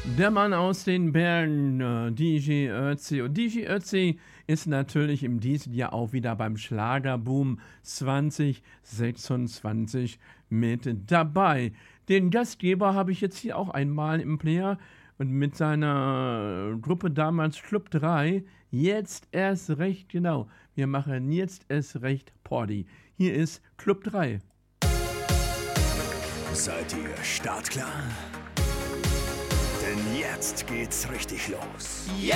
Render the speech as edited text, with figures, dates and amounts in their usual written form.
Der Mann aus den Bergen, DJ Ötzi. Und DJ Ötzi ist natürlich in diesem Jahr auch wieder beim Schlagerboom 2026 mit dabei. Den Gastgeber habe ich jetzt hier auch einmal im Player und mit seiner Gruppe damals Club 3. Jetzt erst recht, genau. Wir machen jetzt erst recht Party. Hier ist Club 3. Seid ihr startklar? Denn jetzt geht's richtig los. Yeah!